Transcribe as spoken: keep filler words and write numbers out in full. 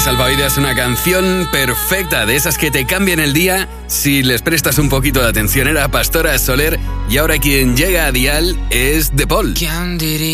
Salvavidas, una canción perfecta, de esas que te cambian el día si les prestas un poquito de atención. Era Pastora Soler y ahora quien llega a Dial es De Paul. ¿Quién diría?